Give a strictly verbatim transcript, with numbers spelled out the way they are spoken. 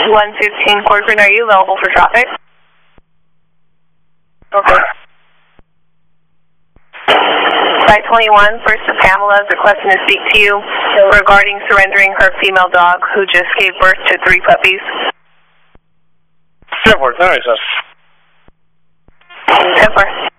one fifteen Corcoran, are you available for traffic? Okay. Site twenty-one, First Pamela is requesting to speak to you regarding surrendering her female dog who just gave birth to three puppies. ten four, ten four. ten four.